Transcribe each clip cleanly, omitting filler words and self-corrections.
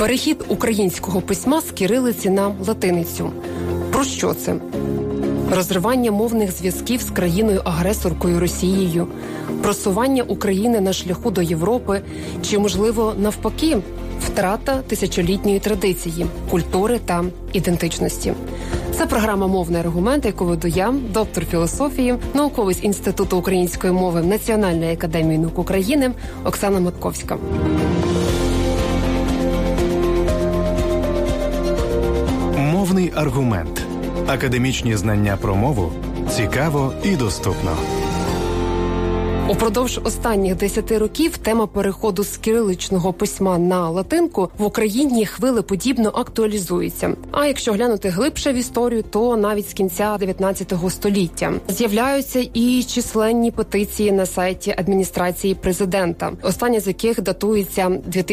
Перехід українського письма з кирилиці на латиницю. Про що це? Розривання мовних зв'язків з країною-агресоркою Росією, просування України на шляху до Європи чи, можливо, навпаки, втрата тисячолітньої традиції, культури та ідентичності. Це програма «Мовний аргумент», яку веду я, доктор філософії, науковець Інституту української мови Національної академії наук України Оксана Матковська. «Мовний аргумент». Академічні знання про мову цікаво і доступно. Упродовж останніх 10 років тема переходу з кириличного письма на латинку в Україні хвилеподібно актуалізується. А якщо глянути глибше в історію, то навіть з кінця 19 століття з'являються і численні петиції на сайті адміністрації президента, остання з яких датується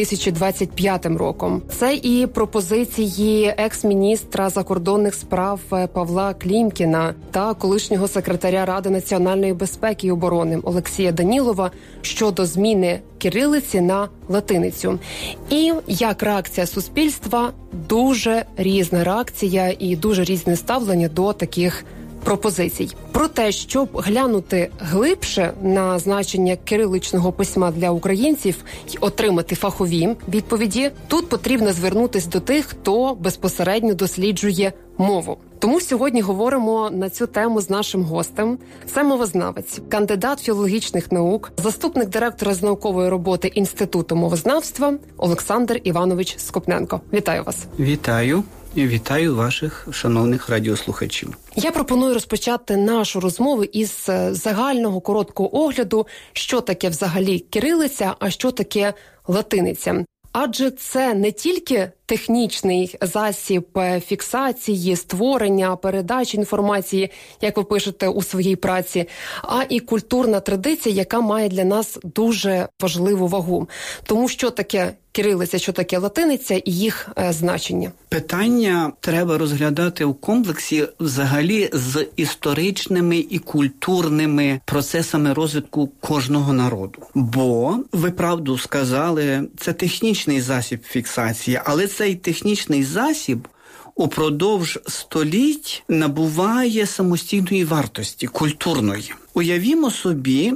2025 роком. Це і пропозиції екс-міністра закордонних справ Павла Клімкіна та колишнього секретаря Ради національної безпеки і оборони Олексія Данілова щодо зміни кирилиці на латиницю. І як реакція суспільства, дуже різна реакція і дуже різне ставлення до таких пропозицій. Про те, щоб глянути глибше на значення кириличного письма для українців і отримати фахові відповіді, тут потрібно звернутися до тих, хто безпосередньо досліджує мову. Тому сьогодні говоримо на цю тему з нашим гостем. Це мовознавець, кандидат філологічних наук, заступник директора з наукової роботи Інституту мовознавства Олександр Іванович Скопненко. Вітаю вас. Вітаю. І вітаю ваших шановних радіослухачів. Я пропоную розпочати нашу розмову із загального короткого огляду, що таке взагалі кирилиця, а що таке латиниця. Адже це не тільки технічний засіб фіксації, створення, передачі інформації, як ви пишете у своїй праці, а і культурна традиція, яка має для нас дуже важливу вагу. Тому що таке кирилиця, що таке латиниця і їх значення? Питання треба розглядати в комплексі взагалі з історичними і культурними процесами розвитку кожного народу. Бо, ви правду сказали, це технічний засіб фіксації, але цей технічний засіб упродовж століть набуває самостійної вартості, культурної. Уявімо собі,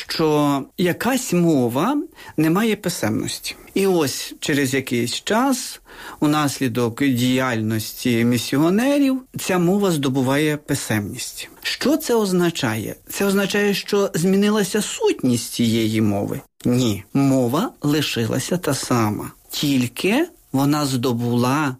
що якась мова не має писемності. І ось через якийсь час, унаслідок діяльності місіонерів, ця мова здобуває писемність. Що це означає? Це означає, що змінилася сутність цієї мови? Ні. Мова лишилася та сама. Тільки вона здобула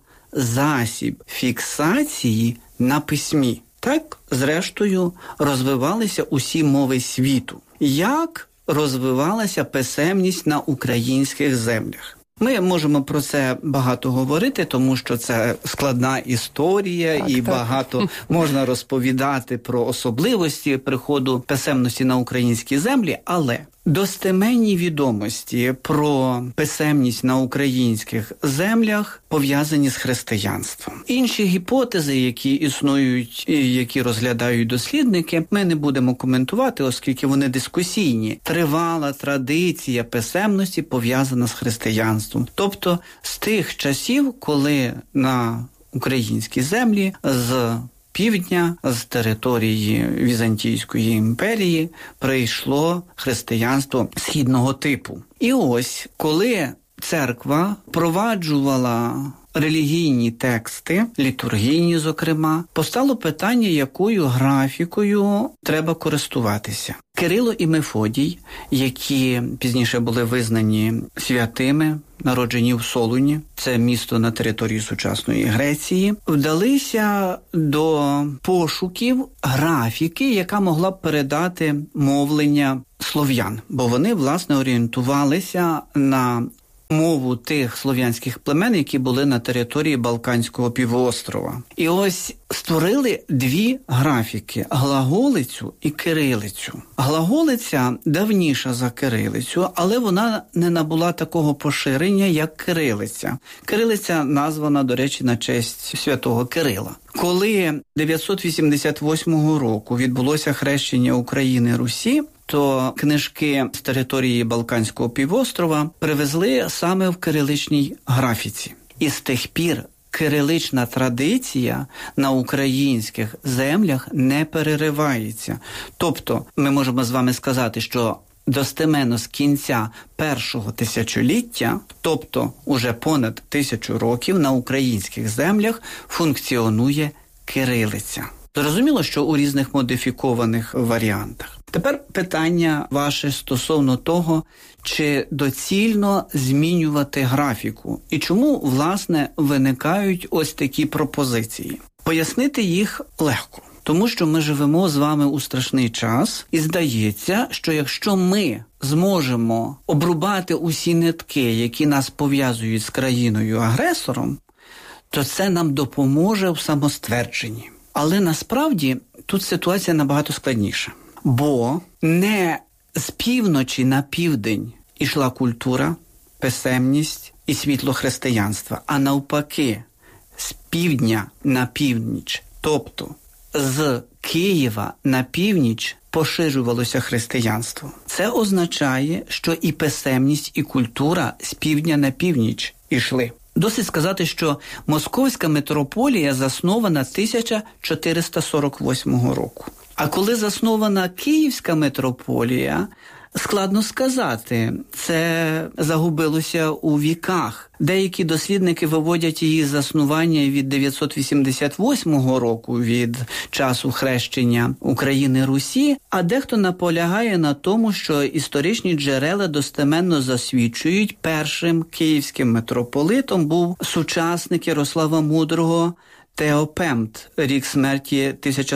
засіб фіксації на письмі. Так, зрештою, розвивалися усі мови світу. Як розвивалася писемність на українських землях? Ми можемо про це багато говорити, тому що це складна історія, так. Багато можна розповідати про особливості приходу писемності на українські землі, але достеменні відомості про писемність на українських землях пов'язані з християнством. Інші гіпотези, які існують і які розглядають дослідники, ми не будемо коментувати, оскільки вони дискусійні. Тривала традиція писемності пов'язана з християнством. Тобто з тих часів, коли на українські землі з півдня, з території Візантійської імперії прийшло християнство східного типу. І ось, коли церква впроваджувала релігійні тексти, літургійні, зокрема, постало питання, якою графікою треба користуватися. Кирило і Мефодій, які пізніше були визнані святими, народжені в Солуні, це місто на території сучасної Греції, вдалися до пошуків графіки, яка могла б передати мовлення слов'ян, бо вони, власне, орієнтувалися на мову тих слов'янських племен, які були на території Балканського півострова. І ось створили дві графіки – глаголицю і кирилицю. Глаголиця давніша за кирилицю, але вона не набула такого поширення, як кирилиця. Кирилиця названа, до речі, на честь святого Кирила. Коли 988 року відбулося хрещення України Русі, то книжки з території Балканського півострова привезли саме в кириличній графіці. І з тих пір кирилична традиція на українських землях не переривається. Тобто, ми можемо з вами сказати, що достеменно з кінця першого тисячоліття, тобто уже понад 1000 років, на українських землях функціонує кирилиця. Зрозуміло, що у різних модифікованих варіантах. Тепер питання ваше стосовно того, чи доцільно змінювати графіку і чому, власне, виникають ось такі пропозиції. Пояснити їх легко, тому що ми живемо з вами у страшний час і здається, що якщо ми зможемо обрубати усі нитки, які нас пов'язують з країною-агресором, то це нам допоможе в самоствердженні. Але насправді тут ситуація набагато складніша. Бо не з півночі на південь ішла культура, писемність і світло християнства, а навпаки, з півдня на північ, тобто з Києва на північ поширювалося християнство. Це означає, що і писемність, і культура з півдня на північ ішли. Досить сказати, що Московська митрополія заснована 1448 року. А коли заснована Київська митрополія, складно сказати, це загубилося у віках. Деякі дослідники виводять її заснування від 988 року, від часу хрещення України-Русі, а дехто наполягає на тому, що історичні джерела достеменно засвідчують, першим київським митрополитом був сучасник Ярослава Мудрого Теопемт, рік смерті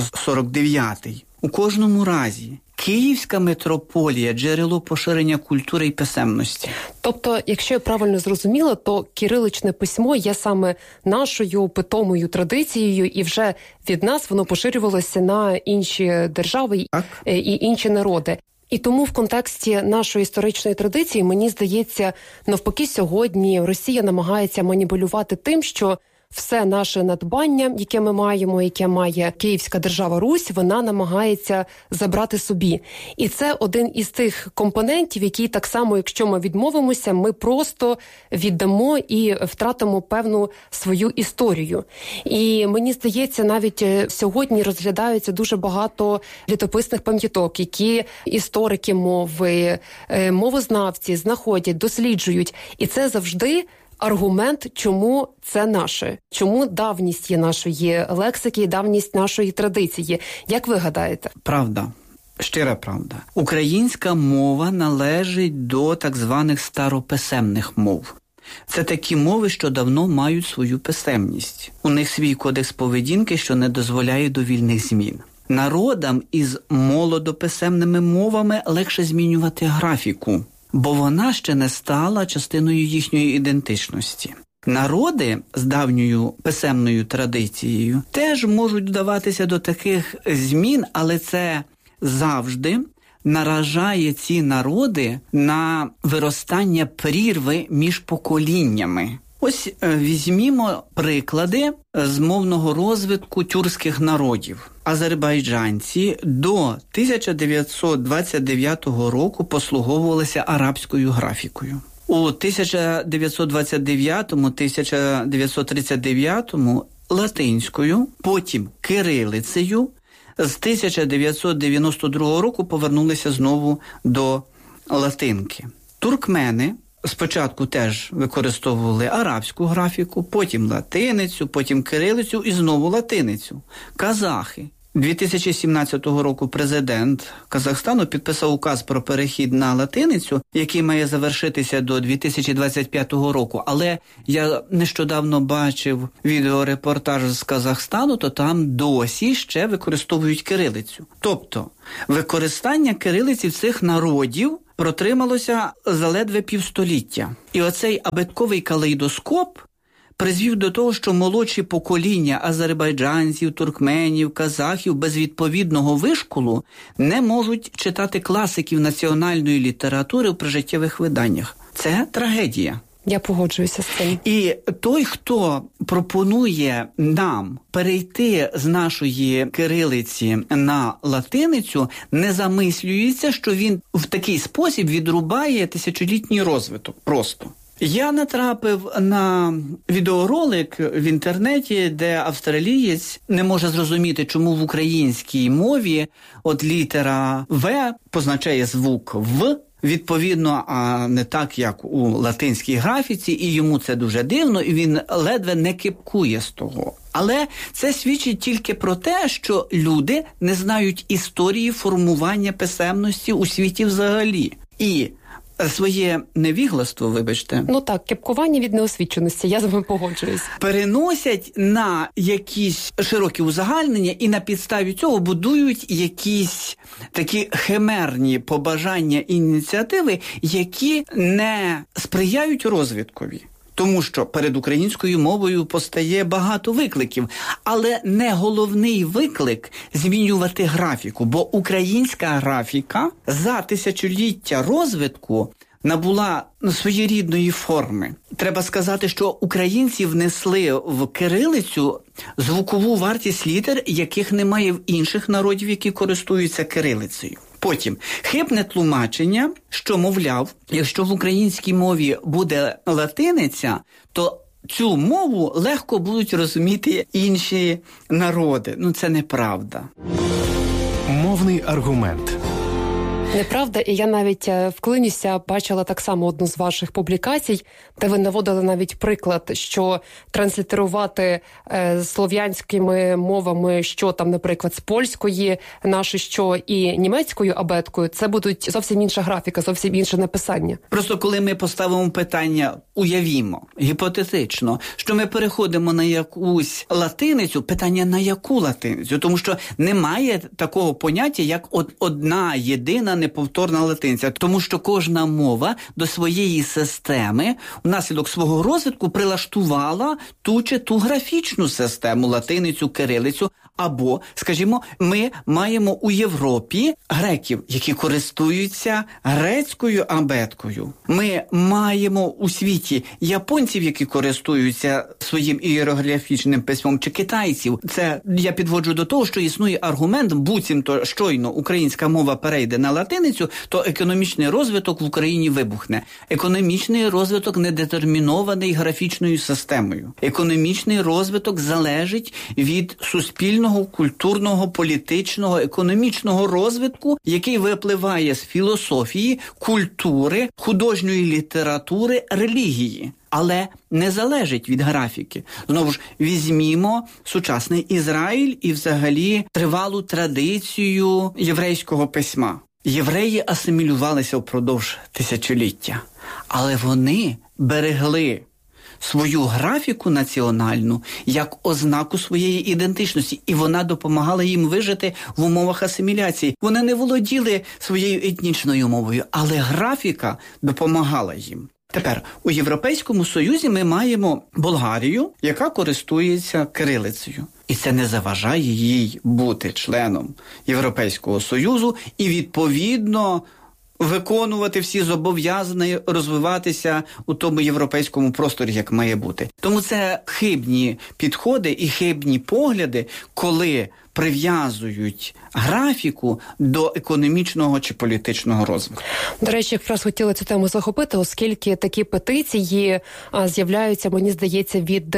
1049. У кожному разі Київська митрополія – джерело поширення культури і писемності. Тобто, якщо я правильно зрозуміла, то кириличне письмо є саме нашою питомою традицією, і вже від нас воно поширювалося на інші держави і інші народи. І тому в контексті нашої історичної традиції, мені здається, навпаки, сьогодні Росія намагається маніпулювати тим, що все наше надбання, яке ми маємо, яке має Київська держава Русь, вона намагається забрати собі. І це один із тих компонентів, які так само, якщо ми відмовимося, ми просто віддамо і втратимо певну свою історію. І мені здається, навіть сьогодні розглядаються дуже багато літописних пам'яток, які історики мови, мовознавці знаходять, досліджують. І це завжди аргумент, чому це наше, чому давність є нашої лексики і давність нашої традиції. Як ви гадаєте? Правда. Щира правда. Українська мова належить до так званих старописемних мов. Це такі мови, що давно мають свою писемність. У них свій кодекс поведінки, що не дозволяє довільних змін. Народам із молодописемними мовами легше змінювати графіку, бо вона ще не стала частиною їхньої ідентичності. Народи з давньою писемною традицією теж можуть вдаватися до таких змін, але це завжди наражає ці народи на виростання прірви між поколіннями. Ось візьмімо приклади з мовного розвитку тюркських народів. Азербайджанці до 1929 року послуговувалися арабською графікою. У 1929-1939 латинською, потім кирилицею, з 1992 року повернулися знову до латинки. Туркмени спочатку теж використовували арабську графіку, потім латиницю, потім кирилицю і знову латиницю. Казахи. 2017 року президент Казахстану підписав указ про перехід на латиницю, який має завершитися до 2025 року. Але я нещодавно бачив відеорепортаж з Казахстану, то там досі ще використовують кирилицю. Тобто використання кирилиці в цих народів протрималося заледве півстоліття. І оцей абетковий калейдоскоп призвів до того, що молодші покоління азербайджанців, туркменів, казахів без відповідного вишколу не можуть читати класиків національної літератури в прижиттєвих виданнях. Це трагедія. Я погоджуюся з цим. І той, хто пропонує нам перейти з нашої кирилиці на латиницю, не замислюється, що він в такий спосіб відрубає тисячолітній розвиток просто. Я натрапив на відеоролик в інтернеті, де австралієць не може зрозуміти, чому в українській мові от літера «В» позначає звук «В», відповідно, а не так, як у латинській графіці, і йому це дуже дивно, і він ледве не кипкує з того. Але це свідчить тільки про те, що люди не знають історії формування писемності у світі взагалі. І своє невігластво, вибачте. Ну так, кепкування від неосвіченості, я з вами погоджуюсь. Переносять на якісь широкі узагальнення і на підставі цього будують якісь такі химерні побажання і ініціативи, які не сприяють розвиткові. Тому що перед українською мовою постає багато викликів, але не головний виклик – змінювати графіку, бо українська графіка за тисячоліття розвитку набула своєрідної форми. Треба сказати, що українці внесли в кирилицю звукову вартість літер, яких немає в інших народів, які користуються кирилицею. Потім хибне тлумачення, що, мовляв, якщо в українській мові буде латиниця, то цю мову легко будуть розуміти інші народи. Ну, це неправда. Мовний аргумент. Неправда, і я навіть вклинюся, бачила так само одну з ваших публікацій, де ви наводили навіть приклад, що транслітерувати слов'янськими мовами, що там, наприклад, з польської, наше що і німецькою абеткою, це будуть зовсім інша графіка, зовсім інше написання. Просто коли ми поставимо питання, уявімо, гіпотетично, що ми переходимо на якусь латиницю, питання на яку латиницю? Тому що немає такого поняття, як одна єдина неповторна латиниця, тому що кожна мова до своєї системи внаслідок свого розвитку прилаштувала ту чи ту графічну систему, латиницю, кирилицю, або, скажімо, ми маємо у Європі греків, які користуються грецькою абеткою. Ми маємо у світі японців, які користуються своїм ієрографічним письмом, чи китайців. Це я підводжу до того, що існує аргумент, буцімто щойно українська мова перейде на латиницю, то економічний розвиток в Україні вибухне. Економічний розвиток не детермінований графічною системою. Економічний розвиток залежить від суспільного, культурного, політичного, економічного розвитку, який випливає з філософії, культури, художньої літератури, релігії. Але не залежить від графіки. Знову ж, візьмімо сучасний Ізраїль і взагалі тривалу традицію єврейського письма. Євреї асимілювалися впродовж тисячоліття, але вони берегли свою графіку національну як ознаку своєї ідентичності, і вона допомагала їм вижити в умовах асиміляції. Вони не володіли своєю етнічною мовою, але графіка допомагала їм. Тепер, у Європейському Союзі ми маємо Болгарію, яка користується кирилицею. І це не заважає їй бути членом Європейського Союзу і, відповідно, виконувати всі зобов'язання, розвиватися у тому європейському просторі, як має бути. Тому це хибні підходи і хибні погляди, коли прив'язують графіку до економічного чи політичного розвитку. До речі, якраз хотіла цю тему захопити, оскільки такі петиції з'являються, мені здається, від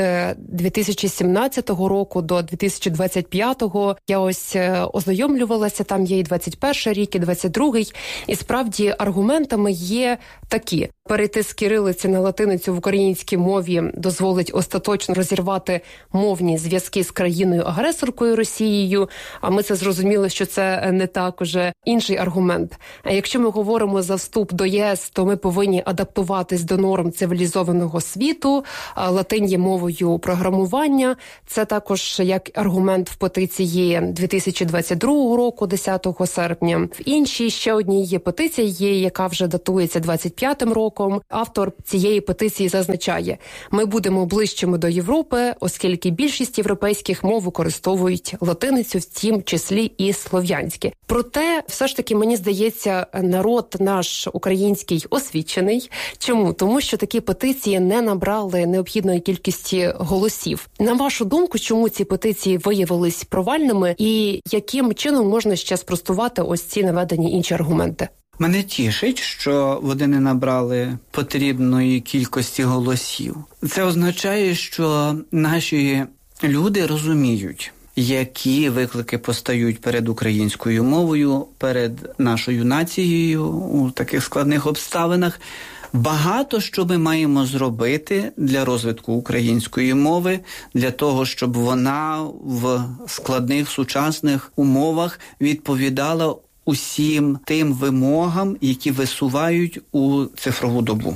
2017 року до 2025. Я ось ознайомлювалася, там є і 21 рік, і 22-й. І справді аргументами є такі. Перейти з кирилиці на латиницю в українській мові дозволить остаточно розірвати мовні зв'язки з країною-агресоркою Росією. А ми це зрозуміли, що це не так уже. Інший аргумент. А якщо ми говоримо за вступ до ЄС, то ми повинні адаптуватись до норм цивілізованого світу. Латинь є мовою програмування. Це також як аргумент в петиції 2022 року, 10 серпня. В іншій ще одній є петиції, яка вже датується 25-м роком. Автор цієї петиції зазначає: ми будемо ближчими до Європи, оскільки більшість європейських мов використовують латиницю, в тім числі і слов'янське. Проте, все ж таки, мені здається, народ наш український освічений. Чому? Тому що такі петиції не набрали необхідної кількості голосів. На вашу думку, чому ці петиції виявились провальними і яким чином можна ще спростувати ось ці наведені інші аргументи? Мене тішить, що вони не набрали потрібної кількості голосів. Це означає, що наші люди розуміють, які виклики постають перед українською мовою, перед нашою нацією у таких складних обставинах. Багато що ми маємо зробити для розвитку української мови, для того, щоб вона в складних сучасних умовах відповідала усім тим вимогам, які висувають у цифрову добу.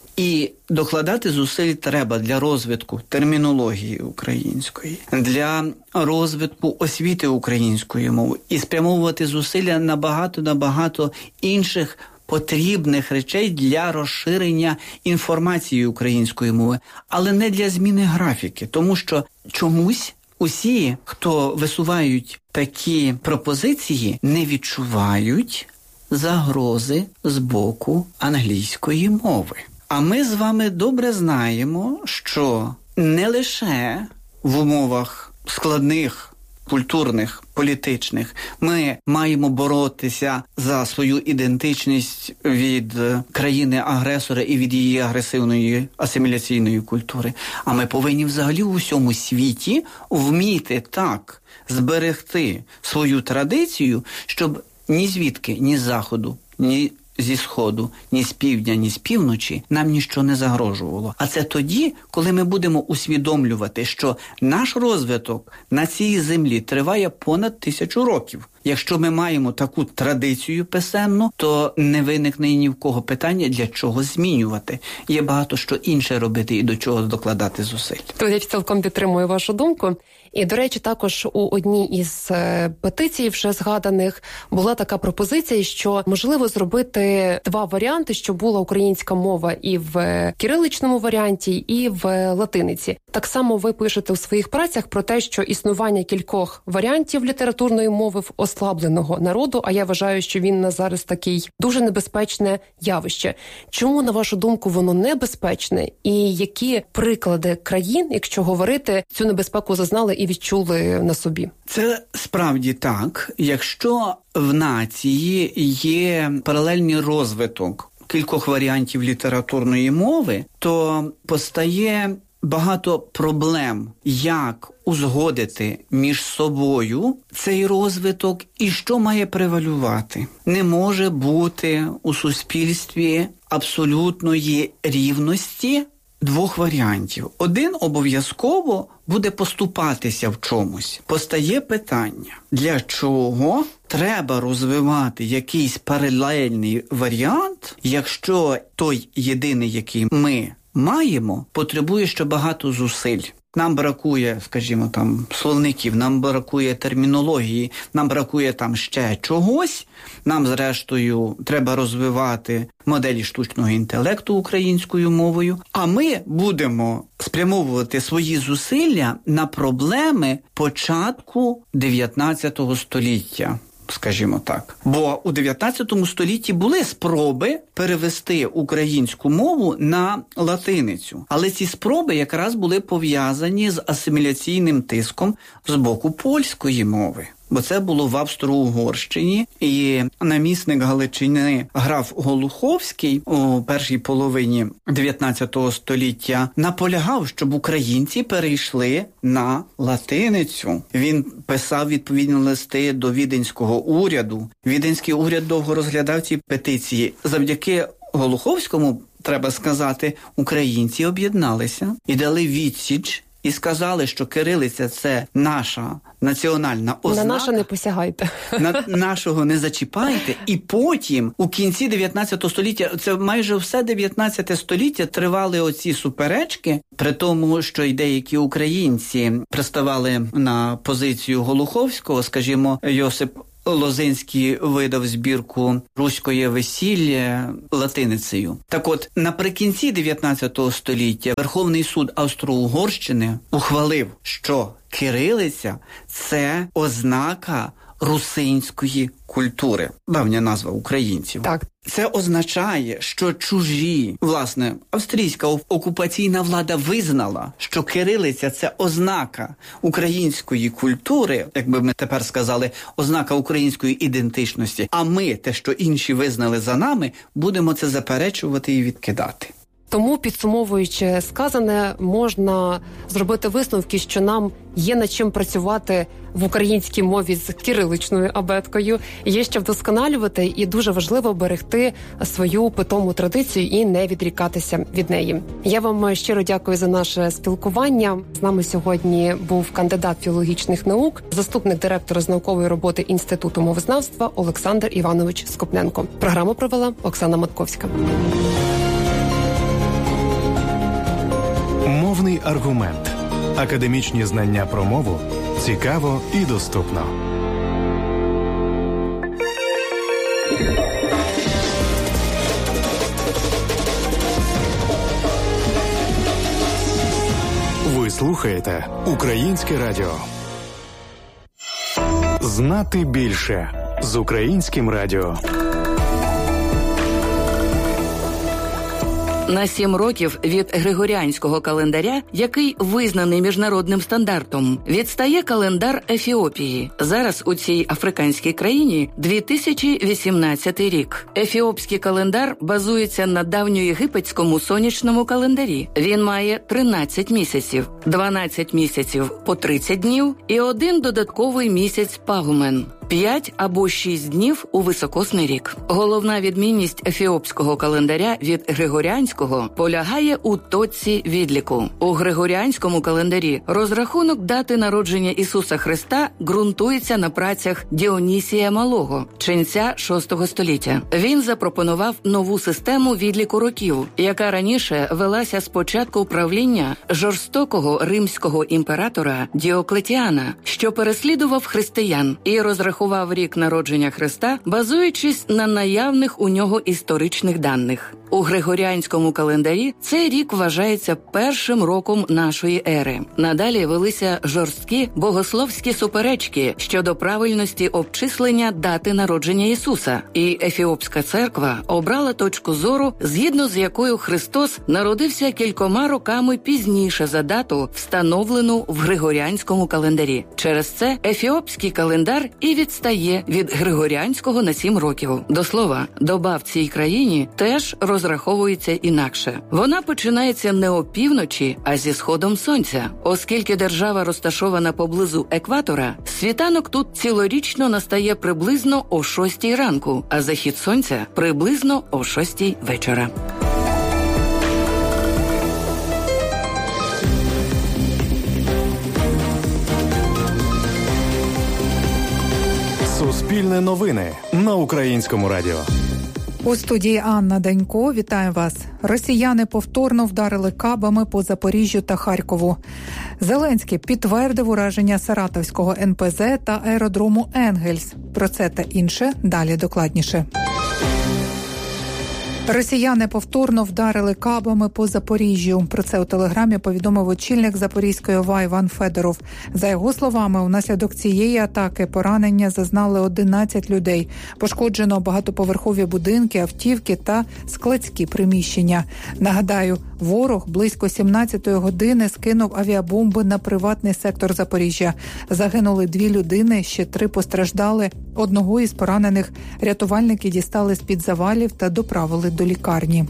І докладати зусиль треба для розвитку термінології української, для розвитку освіти української мови і спрямовувати зусилля на багато інших потрібних речей для розширення інформації української мови, але не для зміни графіки, тому що чомусь усі, хто висувають такі пропозиції, не відчувають загрози з боку англійської мови. А ми з вами добре знаємо, що не лише в умовах складних культурних, політичних, ми маємо боротися за свою ідентичність від країни-агресора і від її агресивної асиміляційної культури. А ми повинні взагалі у всьому світі вміти так зберегти свою традицію, щоб ні звідки, ні з заходу, ні зі сходу, ні з півдня, ні з півночі нам ніщо не загрожувало. А це тоді, коли ми будемо усвідомлювати, що наш розвиток на цій землі триває понад 1000 років. Якщо ми маємо таку традицію писемну, то не виникне ні в кого питання, для чого змінювати. Є багато що інше робити і до чого докладати зусиль. То я цілком підтримую вашу думку. І, до речі, також у одній із петицій вже згаданих була така пропозиція, що можливо зробити 2 варіанти, щоб була українська мова і в кириличному варіанті, і в латиниці. Так само ви пишете у своїх працях про те, що існування кількох варіантів літературної мови в ослабленого народу, а я вважаю, що він на зараз такий дуже небезпечне явище. Чому, на вашу думку, воно небезпечне? І які приклади країн, якщо говорити, цю небезпеку зазнали і відчули на собі? Це справді так. Якщо в нації є паралельний розвиток кількох варіантів літературної мови, то постає багато проблем, як узгодити між собою цей розвиток і що має превалювати. Не може бути у суспільстві абсолютної рівності 2 варіантів. Один обов'язково буде поступатися в чомусь. Постає питання, для чого треба розвивати якийсь паралельний варіант, якщо той єдиний, який ми маємо, потребує ще багато зусиль. Нам бракує, скажімо, там, словників, нам бракує термінології, нам бракує там ще чогось. Нам, зрештою, треба розвивати моделі штучного інтелекту українською мовою. А ми будемо спрямовувати свої зусилля на проблеми початку 19 століття. Скажімо так. Бо у 19 столітті були спроби перевести українську мову на латиницю. Але ці спроби якраз були пов'язані з асиміляційним тиском з боку польської мови. Бо це було в Австро-Угорщині, і намісник Галичини граф Голуховський у першій половині 19 століття наполягав, щоб українці перейшли на латиницю. Він писав відповідні листи до віденського уряду. Віденський уряд довго розглядав ці петиції. Завдяки Голуховському, треба сказати, українці об'єдналися і дали відсіч, і сказали, що кирилиця – це наша національна ознака. На наше не посягайте. На нашого не зачіпайте. І потім, у кінці 19 століття, це майже все 19 століття тривали оці суперечки, при тому, що й деякі українці приставали на позицію Голуховського, скажімо, Йосип Лозинський видав збірку «Руське весілля» латиницею. Так от, наприкінці 19 століття Верховний суд Австро-Угорщини ухвалив, що кирилиця – це ознака русинської культури. Давня назва українців. Так. Це означає, що чужі, власне, австрійська окупаційна влада визнала, що кирилиця – це ознака української культури, як би ми тепер сказали, ознака української ідентичності, а ми, те, що інші визнали за нами, будемо це заперечувати і відкидати. Тому, підсумовуючи сказане, можна зробити висновки, що нам є над чим працювати в українській мові з кириличною абеткою, є що вдосконалювати, і дуже важливо берегти свою питому традицію і не відрікатися від неї. Я вам щиро дякую за наше спілкування. З нами сьогодні був кандидат філологічних наук, заступник директора з наукової роботи Інституту мовознавства Олександр Іванович Скопненко. Програму провела Оксана Матковська. Мовний аргумент. Академічні знання про мову цікаво і доступно. Ви слухаєте Українське радіо. Знати більше з Українським радіо. На 7 років від григоріанського календаря, який визнаний міжнародним стандартом, відстає календар Ефіопії. Зараз у цій африканській країні 2018 рік. Ефіопський календар базується на давньоєгипетському сонячному календарі. Він має 13 місяців, 12 місяців по 30 днів і 1 додатковий місяць пагумен. 5 або 6 днів у високосний рік. Головна відмінність ефіопського календаря від григоріанського полягає у точці відліку. У григоріанському календарі розрахунок дати народження Ісуса Христа ґрунтується на працях Діонісія Малого, ченця VI століття. Він запропонував нову систему відліку років, яка раніше велася з початку правління жорстокого римського імператора Діоклетіана, що переслідував християн і розрахував рік народження Христа, базуючись на наявних у нього історичних даних. У григоріанському календарі цей рік вважається першим роком нашої ери. Надалі велися жорсткі богословські суперечки щодо правильності обчислення дати народження Ісуса. І Ефіопська церква обрала точку зору, згідно з якою Христос народився кількома роками пізніше за дату, встановлену в григоріанському календарі. Через це ефіопський календар і відстає від григоріанського на 7 років. До слова, доба в цій країні теж розраховується інакше. Вона починається не опівночі, а зі сходом сонця. Оскільки держава розташована поблизу екватора, світанок тут цілорічно настає приблизно о 6 ранку, а захід сонця – приблизно о 6 вечора. Суспільне новини на Українському радіо. У студії Анна Данько. Вітаю вас. Росіяни повторно вдарили кабами по Запоріжжю та Харкову. Зеленський підтвердив ураження Саратовського НПЗ та аеродрому Енгельс. Про це та інше далі докладніше. Росіяни повторно вдарили кабами по Запоріжжю. Про це у Телеграмі повідомив очільник Запорізької ОВА Іван Федоров. За його словами, внаслідок цієї атаки поранення зазнали 11 людей. Пошкоджено багатоповерхові будинки, автівки та складські приміщення. Нагадаю, ворог близько 17-ї години скинув авіабомби на приватний сектор Запоріжжя. Загинули 2 людини, ще 3 постраждали. Одного із поранених рятувальники дістали з-під завалів та доправили до лікарні.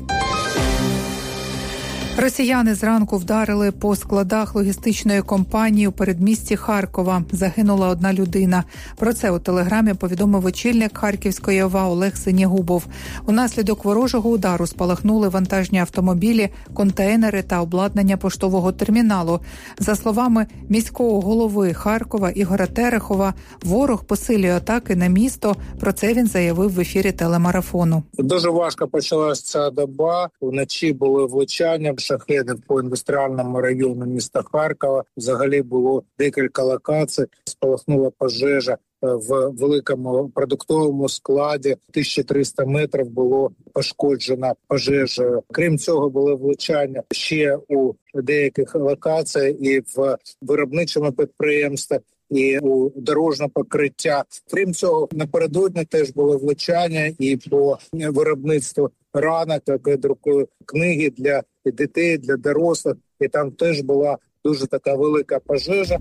Росіяни зранку вдарили по складах логістичної компанії у передмісті Харкова. Загинула 1 людина. Про це у Телеграмі повідомив очільник Харківської ОВА Олег Синягубов. Унаслідок ворожого удару спалахнули вантажні автомобілі, контейнери та обладнання поштового терміналу. За словами міського голови Харкова Ігоря Терехова, ворог посилює атаки на місто. Про це він заявив в ефірі телемарафону. Дуже важко почалася ця доба. Вночі були влучання шахедів по індустріальному району міста Харкова. Взагалі було декілька локацій. Спалахнула пожежа в великому продуктовому складі. 1300 метрів було пошкоджено пожежею. Крім цього, були влучання ще у деяких локаціях і в виробничому підприємстві. і у дорожнє покриття. Крім цього, напередодні теж були влучання і по виробництву ранок, яке друкує книги для дітей, для дорослих, і там теж була дуже така велика пожежа.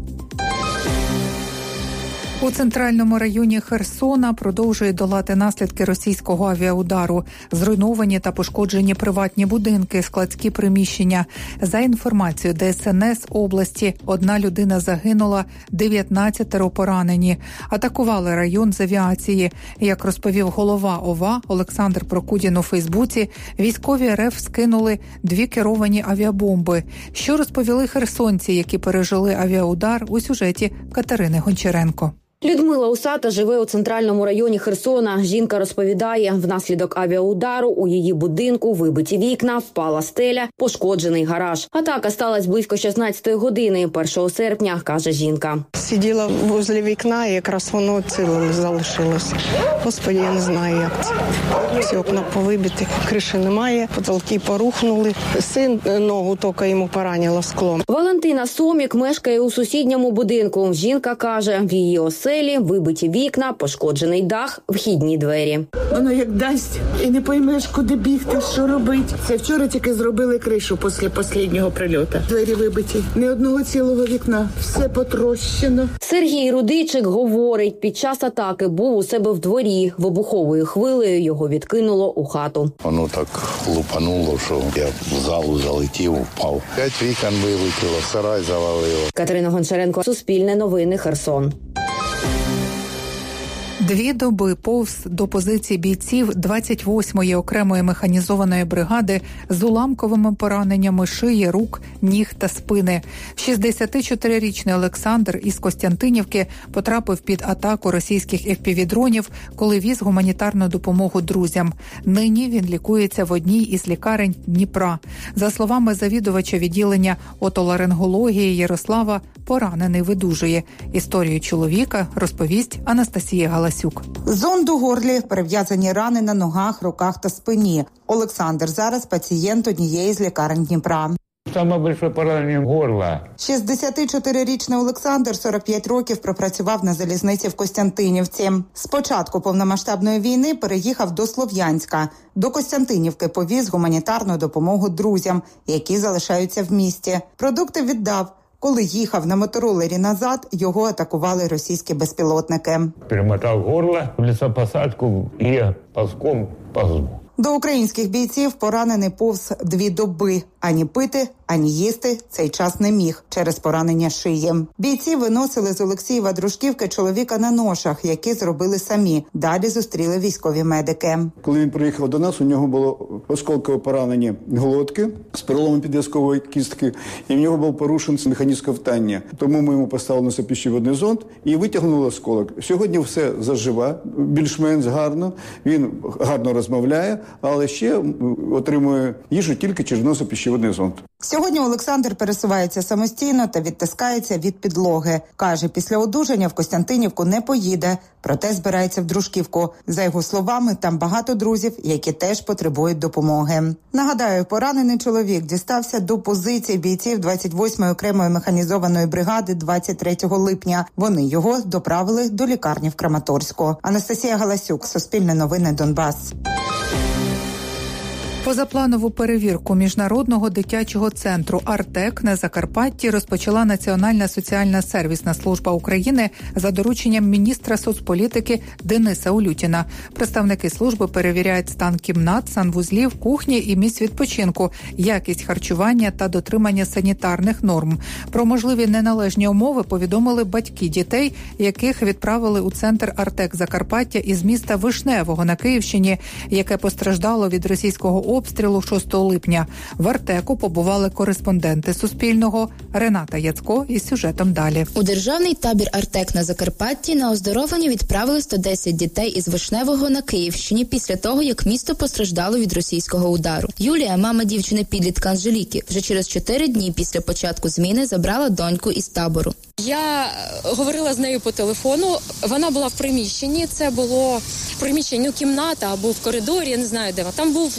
У центральному районі Херсона продовжує долати наслідки російського авіаудару. Зруйновані та пошкоджені приватні будинки, складські приміщення. За інформацією ДСНС області, 1 людина загинула, 19 поранені. Атакували район з авіації. Як розповів голова ОВА Олександр Прокудін у Фейсбуці, військові РФ скинули 2 керовані авіабомби. Що розповіли херсонці, які пережили авіаудар, у сюжеті Катерини Гончаренко. Людмила Усата живе у центральному районі Херсона. Жінка розповідає, внаслідок авіаудару у її будинку вибиті вікна, впала стеля, пошкоджений гараж. Атака сталася близько 16-ї години 1 серпня, каже жінка. Сиділа возле вікна і якраз воно ціле залишилося. Господи, я не знаю, як це. Всі окна повибиті, криші немає, потолки порухнули. Син ногу тільки йому поранило склом. Валентина Сомік мешкає у сусідньому будинку. Жінка каже, в її оселі вибиті вікна, пошкоджений дах, вхідні двері. Воно як дасть, і не поймеш, куди бігти, що робити. Це вчора тільки зробили кришу після останнього прильоту. Двері вибиті, ні одного цілого вікна, все потрощено. Сергій Рудичик говорить, під час атаки був у себе в дворі. Вибуховою хвилею його відкинуло у хату. Воно так лупануло, що я в залу залетів, впав. 5 вікон вилетіло, сарай завалило. Катерина Гончаренко, Суспільне новини, Херсон. 2 доби повз до позицій бійців 28-ї окремої механізованої бригади з уламковими пораненнями шиї, рук, ніг та спини. 64-річний Олександр із Костянтинівки потрапив під атаку російських FPV-дронів, коли віз гуманітарну допомогу друзям. Нині він лікується в одній із лікарень Дніпра. За словами завідувача відділення отоларингології Ярослава, поранений видужує. Історію чоловіка розповість Анастасія Галасюк. Зонд у горлі, перев'язані рани на ногах, руках та спині. Олександр зараз пацієнт однієї з лікарень Дніпра. Саме більше поранення горла. 64-річний Олександр 45 років пропрацював на залізниці в Костянтинівці. З початку повномасштабної війни переїхав до Слов'янська. До Костянтинівки повіз гуманітарну допомогу друзям, які залишаються в місті. Продукти віддав. Коли їхав на моторолері назад, його атакували російські безпілотники. Перемотав горло в лісопосадку і паском позбув. До українських бійців поранений повз 2 доби. Ані пити, ані їсти цей час не міг через поранення шиї. Бійці виносили з Олексієва-Дружківки чоловіка на ношах, які зробили самі. Далі зустріли військові медики. Коли він приїхав до нас, у нього було осколкове поранення глотки з переломом підв'язкової кістки, і в нього був порушений механізм ковтання. Тому ми йому поставили носопищеводний зонд і витягнули осколок. Сьогодні все зажива, більш-менш гарно, він гарно розмовляє, але ще отримує їжу тільки через носопищеводний зонд. Сьогодні Олександр пересувається самостійно та відтискається від підлоги. Каже, після одужання в Костянтинівку не поїде, проте збирається в Дружківку. За його словами, там багато друзів, які теж потребують допомоги. Нагадаю, поранений чоловік дістався до позицій бійців 28-ї окремої механізованої бригади 23 липня. Вони його доправили до лікарні в Краматорську. Анастасія Галасюк, Суспільне новини, Донбас. Позапланову перевірку Міжнародного дитячого центру «Артек» на Закарпатті розпочала Національна соціальна сервісна служба України за дорученням міністра соцполітики Дениса Улютіна. Представники служби перевіряють стан кімнат, санвузлів, кухні і місць відпочинку, якість харчування та дотримання санітарних норм. Про можливі неналежні умови повідомили батьки дітей, яких відправили у центр «Артек» Закарпаття із міста Вишневого на Київщині, яке постраждало від російського обстрілу 6 липня. В Артеку побували кореспонденти Суспільного. Рената Яцько із сюжетом далі. У державний табір «Артек» на Закарпатті на оздоровлення відправили 110 дітей із Вишневого на Київщині після того, як місто постраждало від російського удару. Юлія, мама дівчини-підлітка Анжеліки, вже через 4 дні після початку зміни забрала доньку із табору. Я говорила з нею по телефону, вона була в приміщенні, це було приміщення, кімната або в коридорі, я не знаю де. Там був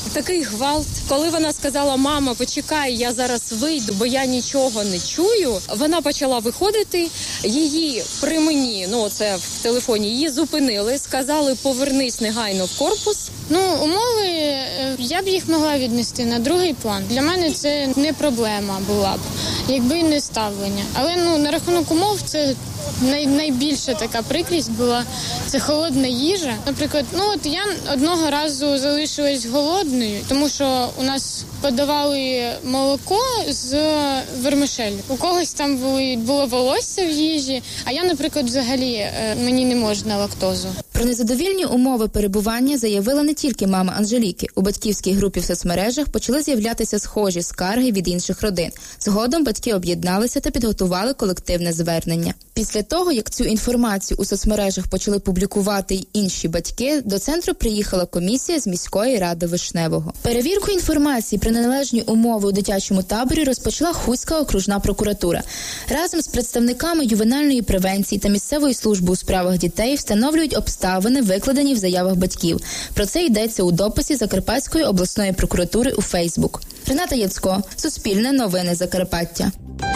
такий гвалт. Коли вона сказала: мама, почекай, я зараз вийду, бо я нічого не чую, вона почала виходити, її при мені, це в телефоні, її зупинили, сказали: повернись негайно в корпус. Умови, я б їх могла віднести на другий план. Для мене це не проблема була б, якби не ставлення. Але на рахунок умов це найбільша така прикрість була. Це холодна їжа. Наприклад, я одного разу залишилась голодною, тому що у нас подавали молоко з вермишелі. У когось там було волосся в їжі, а я, наприклад, взагалі мені не можна лактозу. Про незадовільні умови перебування заявила не тільки мама Анжеліки. У батьківській групі в соцмережах почали з'являтися схожі скарги від інших родин. Згодом батьки об'єдналися та підготували колективне звернення. Після того, як цю інформацію у соцмережах почали публікувати й інші батьки, до центру приїхала комісія з міської ради Вишневого. Перевірку інформації про неналежні умови у дитячому таборі розпочала Хуська окружна прокуратура. Разом з представниками ювенальної превенції та місцевої служби у справах дітей встановлюють обставини, викладені в заявах батьків. Про це йдеться у дописі Закарпатської обласної прокуратури у Фейсбук. Рената Яцько, Суспільне новини Закарпаття.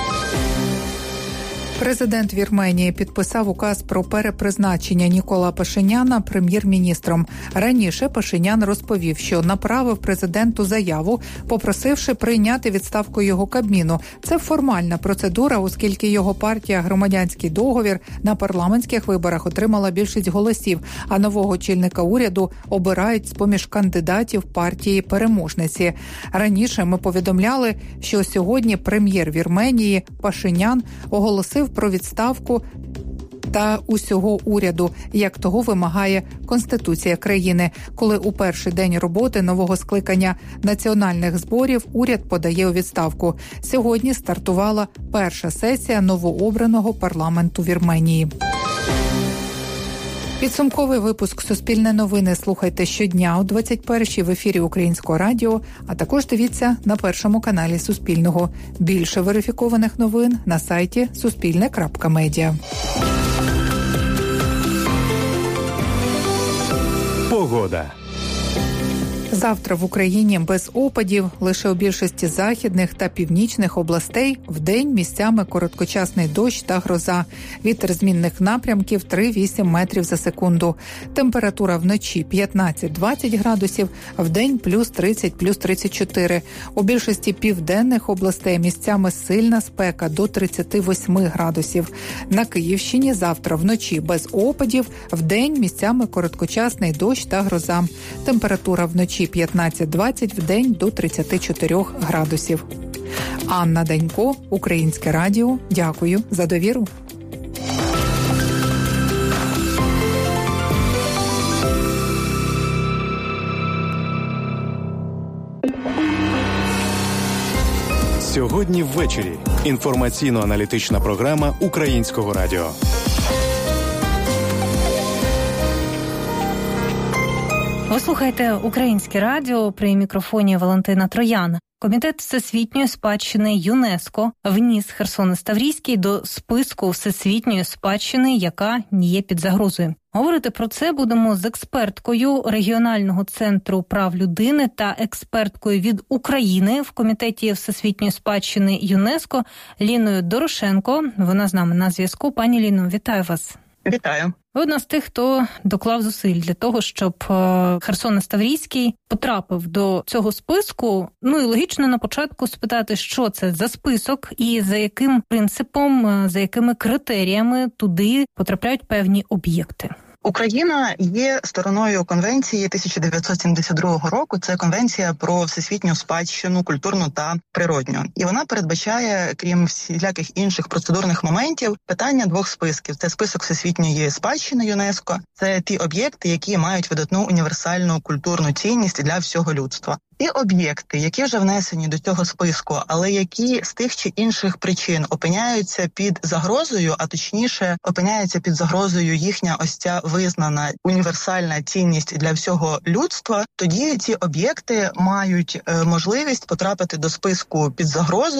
Президент Вірменії підписав указ про перепризначення Нікола Пашиняна прем'єр-міністром. Раніше Пашинян розповів, що направив президенту заяву, попросивши прийняти відставку його Кабміну. Це формальна процедура, оскільки його партія «Громадянський договір» на парламентських виборах отримала більшість голосів, а нового очільника уряду обирають з-поміж кандидатів партії-переможниці. Раніше ми повідомляли, що сьогодні прем'єр Вірменії Пашинян оголосив про відставку та усього уряду, як того вимагає Конституція країни, коли у перший день роботи нового скликання національних зборів уряд подає у відставку. Сьогодні стартувала перша сесія новообраного парламенту Вірменії. Підсумковий випуск «Суспільне новини» слухайте щодня о 21-й в ефірі Українського радіо, а також дивіться на першому каналі Суспільного. Більше верифікованих новин на сайті suspilne.media. Погода. Завтра в Україні без опадів, лише у більшості західних та північних областей вдень місцями короткочасний дощ та гроза. Вітер змінних напрямків 3-8 метрів за секунду. Температура вночі 15-20 градусів, вдень плюс 30, плюс 34. У більшості південних областей місцями сильна спека до 38 градусів. На Київщині завтра вночі без опадів, вдень місцями короткочасний дощ та гроза. Температура вночі 15-20, вдень до 34 градусів. Анна Данько, Українське радіо. Дякую за довіру. Сьогодні ввечері. Інформаційно-аналітична програма Українського радіо. Ви слухаєте Українське радіо, при мікрофоні Валентина Троян. Комітет Всесвітньої спадщини ЮНЕСКО вніс Херсон Ставрійський до списку Всесвітньої спадщини, яка є під загрозою. Говорити про це будемо з експерткою регіонального центру прав людини та експерткою від України в Комітеті Всесвітньої спадщини ЮНЕСКО Ліною Дорошенко. Вона з нами на зв'язку. Пані Ліно, вітаю вас. Вітаю. Ви одна з тих, хто доклав зусиль для того, щоб Херсон Ставрійський потрапив до цього списку. І логічно на початку спитати, що це за список і за яким принципом, за якими критеріями туди потрапляють певні об'єкти. Україна є стороною конвенції 1972 року. Це конвенція про всесвітню спадщину культурну та природню. І вона передбачає, крім всіляких інших процедурних моментів, питання двох списків. Це список всесвітньої спадщини ЮНЕСКО. Це ті об'єкти, які мають видатну універсальну культурну цінність для всього людства. Ті об'єкти, які вже внесені до цього списку, але які з тих чи інших причин опиняються під загрозою, а точніше опиняються під загрозою їхня ось ця визнана універсальна цінність для всього людства, тоді ці об'єкти мають можливість потрапити до списку під загрозою.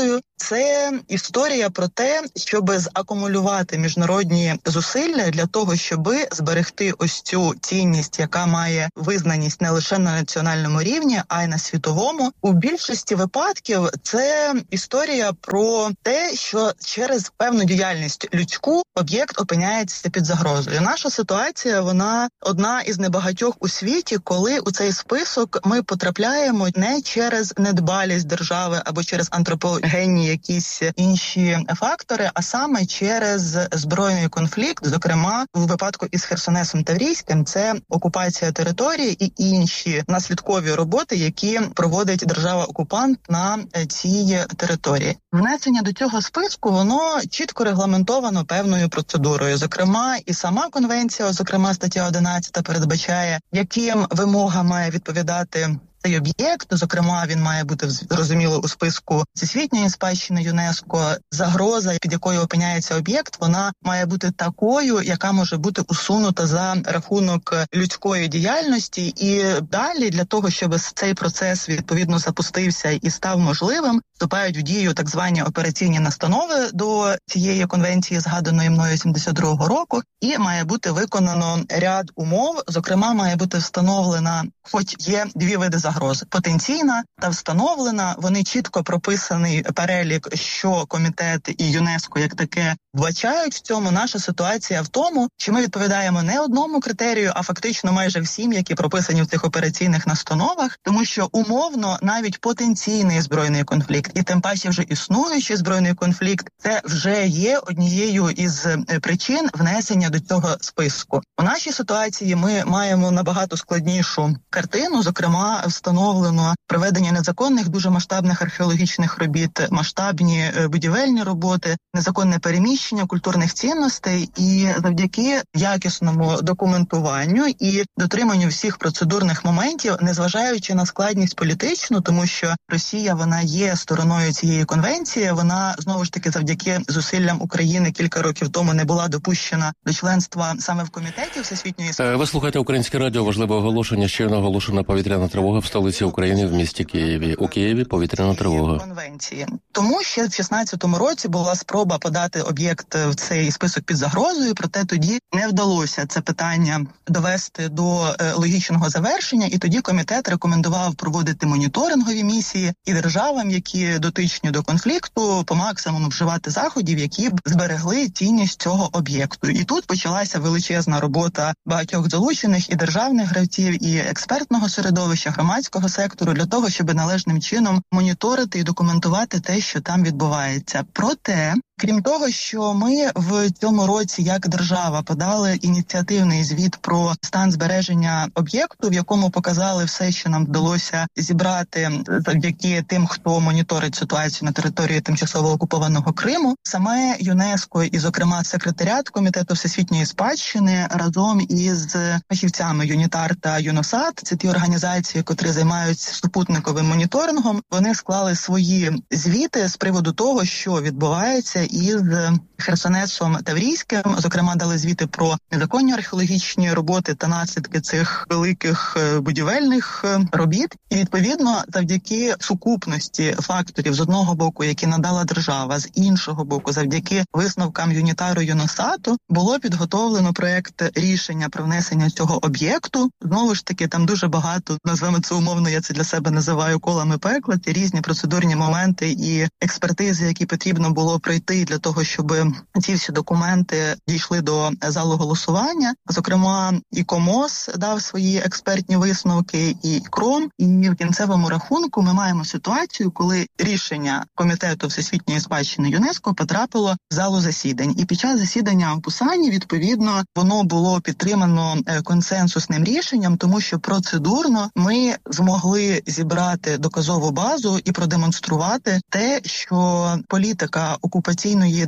це історія про те, щоб закумулювати міжнародні зусилля для того, щоб зберегти ось цю цінність, яка має визнаність не лише на національному рівні, а й на світовому. У більшості випадків це історія про те, що через певну діяльність людську об'єкт опиняється під загрозою. Наша ситуація, вона одна із небагатьох у світі, коли у цей список ми потрапляємо не через недбалість держави або через антропогенні якісь інші фактори, а саме через збройний конфлікт, зокрема, у випадку із Херсонесом Таврійським, це окупація території і інші наслідкові роботи, які проводить держава-окупант на цій території. Внесення до цього списку, воно чітко регламентовано певною процедурою. Зокрема, і сама конвенція, зокрема стаття 11, передбачає, яким вимогам має відповідати цей об'єкт. Зокрема, він має бути, зрозуміло, у списку всесвітньої спадщини ЮНЕСКО. Загроза, під якою опиняється об'єкт, вона має бути такою, яка може бути усунута за рахунок людської діяльності. І далі, для того, щоб цей процес відповідно запустився і став можливим, вступають в дію так звані операційні настанови до цієї конвенції, згаданої мною 72-го року, і має бути виконано ряд умов. Зокрема, має бути встановлена, хоч є дві види загроз: потенційна та встановлена. Вони чітко прописаний перелік, що комітет і ЮНЕСКО як таке вбачають в цьому. Наша ситуація в тому, що ми відповідаємо не одному критерію, а фактично майже всім, які прописані в цих операційних настановах, тому що умовно навіть потенційний збройний конфлікт і тим паче вже існуючий збройний конфлікт, це вже є однією із причин внесення до цього списку. У нашій ситуації ми маємо набагато складнішу картину. Зокрема, встановлено проведення незаконних, дуже масштабних археологічних робіт, масштабні будівельні роботи, незаконне переміщення культурних цінностей, і завдяки якісному документуванню і дотриманню всіх процедурних моментів, незважаючи на складність політичну, тому що Росія, вона є стороною цієї конвенції, вона, знову ж таки, завдяки зусиллям України кілька років тому не була допущена до членства саме в комітеті Всесвітньої... Ви слухаєте Українське радіо. Важливе оголошення. Щойно оголошена повітряна тривога в столиці України в місті Києві. У Києві повітряна тривога. Конвенції. Тому ще в 16-му році була спроба подати об'єкт в цей список під загрозою, проте тоді не вдалося це питання довести до логічного завершення, і тоді комітет рекомендував проводити моніторингові місії і державам, які дотичні до конфлікту, по максимуму вживати заходів, які б зберегли цінність цього об'єкту. І тут почалася величезна робота багатьох залучених і державних гравців, і експертного середовища, громадського сектору для того, щоб належним чином моніторити і документувати те, що там відбувається. Проте, крім того, що ми в цьому році як держава подали ініціативний звіт про стан збереження об'єкту, в якому показали все, що нам вдалося зібрати завдяки тим, хто моніторить ситуацію на території тимчасово окупованого Криму, саме ЮНЕСКО і, зокрема, секретаріат Комітету всесвітньої спадщини разом із фахівцями ЮНІТАР та ЮНОСАД, це ті організації, котрі займаються супутниковим моніторингом, вони склали свої звіти з приводу того, що відбувається із Херсонесом Таврійським. Зокрема, дали звіти про незаконні археологічні роботи та наслідки цих великих будівельних робіт. І, відповідно, завдяки сукупності факторів, з одного боку, які надала держава, з іншого боку, завдяки висновкам ЮНІТАРу і ЮНОСАТу, було підготовлено проєкт рішення про внесення цього об'єкту. Знову ж таки, там дуже багато, назвемо це умовно, я це для себе називаю колами пекла, ті різні процедурні моменти і експертизи, які потрібно було пройти для того, щоб ці всі документи дійшли до залу голосування. Зокрема, і КОМОС дав свої експертні висновки, і КРОМ. І в кінцевому рахунку ми маємо ситуацію, коли рішення Комітету всесвітньої спадщини ЮНЕСКО потрапило в залу засідань. І під час засідання в Пусані, відповідно, воно було підтримано консенсусним рішенням, тому що процедурно ми змогли зібрати доказову базу і продемонструвати те, що політика окупаційної держави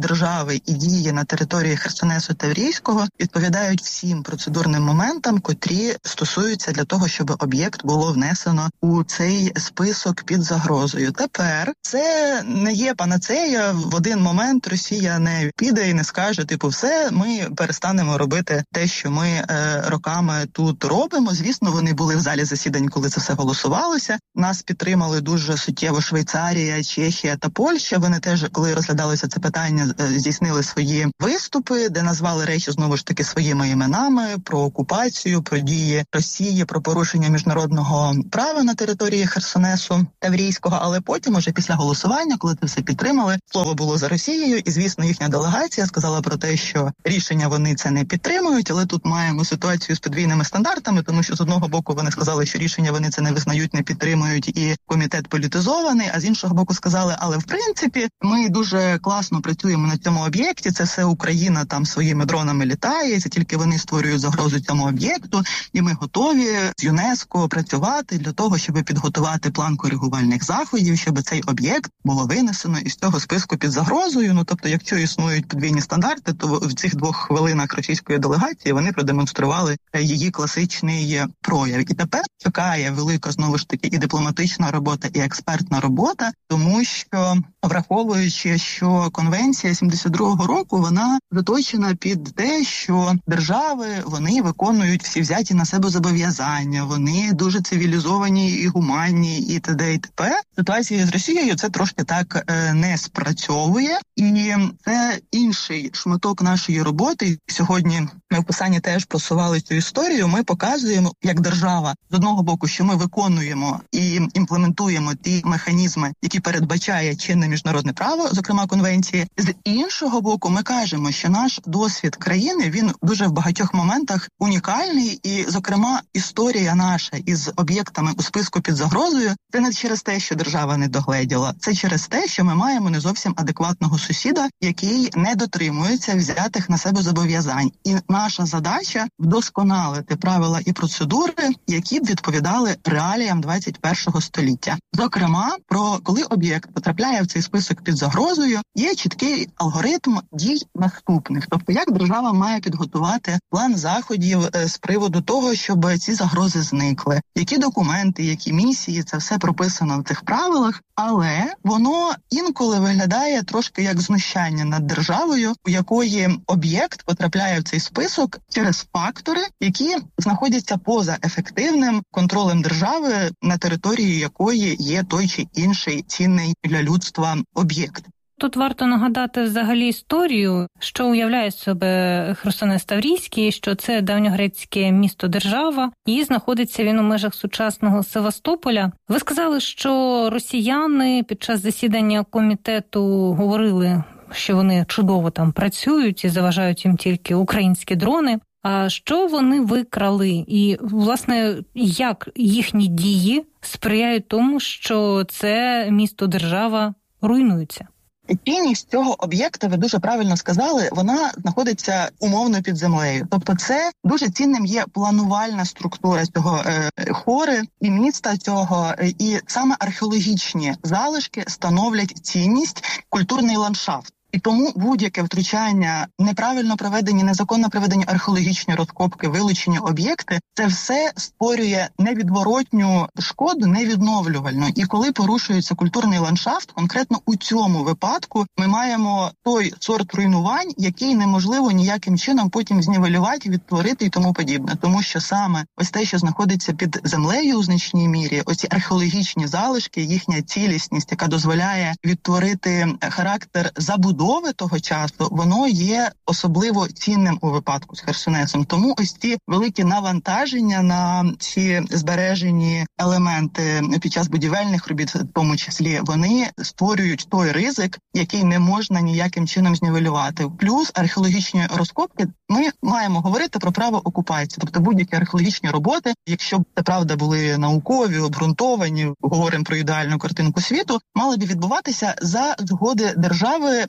держави і дії на території Херсонесу та Таврійського відповідають всім процедурним моментам, котрі стосуються для того, щоб об'єкт було внесено у цей список під загрозою. Тепер це не є панацея. В один момент Росія не піде і не скаже, все, ми перестанемо робити те, що ми роками тут робимо. Звісно, вони були в залі засідань, коли це все голосувалося. Нас підтримали дуже суттєво Швейцарія, Чехія та Польща. Вони теж, коли розглядалося це питання, здійснили свої виступи, де назвали речі, знову ж таки, своїми іменами, про окупацію, про дії Росії, про порушення міжнародного права на території Херсонесу Таврійського. Але потім, уже після голосування, коли це все підтримали, слово було за Росією, і, звісно, їхня делегація сказала про те, що рішення вони це не підтримують, але тут маємо ситуацію з подвійними стандартами, тому що з одного боку вони сказали, що рішення вони це не визнають, не підтримують, і комітет політизований, а з іншого боку сказали, але в принципі ми дуже класно працюємо на цьому об'єкті, це все Україна там своїми дронами літає, це тільки вони створюють загрозу цьому об'єкту, і ми готові з ЮНЕСКО працювати для того, щоб підготувати план коригувальних заходів, щоб цей об'єкт було винесено із цього списку під загрозою. Тобто, якщо існують подвійні стандарти, то в цих 2 хвилинах російської делегації вони продемонстрували її класичний прояв. І тепер чекає велика, знову ж таки, і дипломатична робота, і експертна робота, тому що, враховуючи, що конвенція 72-го року, вона заточена під те, що держави, вони виконують всі взяті на себе зобов'язання, вони дуже цивілізовані і гуманні, і т.д. і т.п. Ситуація з Росією це трошки так не спрацьовує, і це інший шматок нашої роботи. Сьогодні ми в писанні теж просували цю історію. Ми показуємо, як держава, з одного боку, що ми виконуємо і імплементуємо ті механізми, які передбачає чинне міжнародне право, зокрема конвенції. З іншого боку, ми кажемо, що наш досвід країни, він дуже в багатьох моментах унікальний, і, зокрема, історія наша із об'єктами у списку під загрозою, це не через те, що держава не догледіла, це через те, що ми маємо не зовсім адекватного сусіда, який не дотримується взятих на себе зобов'язань. І наша задача – вдосконалити правила і процедури, які б відповідали реаліям 21-го століття. Зокрема, про коли об'єкт потрапляє в цей список під загрозою, є чіткий алгоритм дій наступних. Тобто, як держава має підготувати план заходів з приводу того, щоб ці загрози зникли. Які документи, які місії, це все прописано в цих правилах, але воно інколи виглядає трошки як знущання над державою, у якої об'єкт потрапляє в цей список через фактори, які знаходяться поза ефективним контролем держави, на території якої є той чи інший цінний для людства об'єкт. Тут варто нагадати взагалі історію, що уявляє себе Херсонес Таврійський, що це давньогрецьке місто-держава, і знаходиться він у межах сучасного Севастополя. Ви сказали, що росіяни під час засідання комітету говорили, що вони чудово там працюють і заважають їм тільки українські дрони. А що вони викрали? І, власне, як їхні дії сприяють тому, що це місто-держава руйнується? Цінність цього об'єкта, ви дуже правильно сказали, вона знаходиться умовно під землею. Тобто це дуже цінним є планувальна структура цього хори і міста цього, і саме археологічні залишки становлять цінність, культурний ландшафт. І тому будь-яке втручання, неправильно проведені, незаконно проведені археологічні розкопки, вилучені об'єкти, це все створює невідворотню шкоду, невідновлювальну. І коли порушується культурний ландшафт, конкретно у цьому випадку ми маємо той сорт руйнувань, який неможливо ніяким чином потім знівелювати, відтворити і тому подібне. Тому що саме ось те, що знаходиться під землею у значній мірі, оці археологічні залишки, їхня цілісність, яка дозволяє відтворити характер забудови того часу, воно є особливо цінним у випадку з Херсонесом. Тому ось ці великі навантаження на ці збережені елементи під час будівельних робіт, в тому числі, вони створюють той ризик, який не можна ніяким чином знівелювати. Плюс археологічні розкопки, ми маємо говорити про право окупації. Тобто будь-які археологічні роботи, якщо б це правда були наукові, обґрунтовані, говоримо про ідеальну картинку світу, мали б відбуватися за згоди держави